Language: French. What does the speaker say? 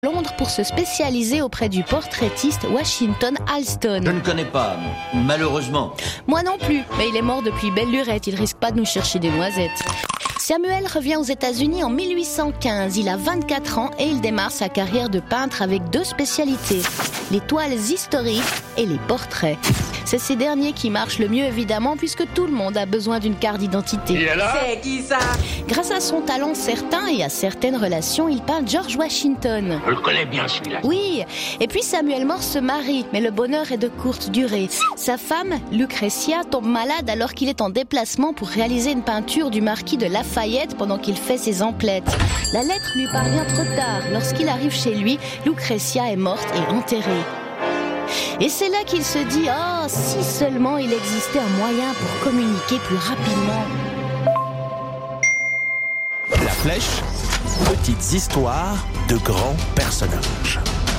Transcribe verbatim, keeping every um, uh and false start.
Londres pour se spécialiser auprès du portraitiste Washington Alston. Je ne connais pas, malheureusement. Moi non plus, mais il est mort depuis belle lurette, il risque pas de nous chercher des noisettes. Samuel revient aux États-Unis en mille huit cent quinze, il a vingt-quatre ans et il démarre sa carrière de peintre avec deux spécialités, les toiles historiques et les portraits. C'est ces derniers qui marchent le mieux évidemment puisque tout le monde a besoin d'une carte d'identité. Il est là ? C'est qui ça ? Grâce à son talent certain et à certaines relations, il peint George Washington. Je le connais bien celui-là. Oui, et puis Samuel Morse se marie, mais le bonheur est de courte durée. Sa femme, Lucretia, tombe malade alors qu'il est en déplacement pour réaliser une peinture du marquis de Lafayette pendant qu'il fait ses emplettes. La lettre lui parvient trop tard. Lorsqu'il arrive chez lui, Lucretia est morte et enterrée. Et c'est là qu'il se dit « Oh, si seulement il existait un moyen pour communiquer plus rapidement !» La Flèche, petites histoires de grands personnages.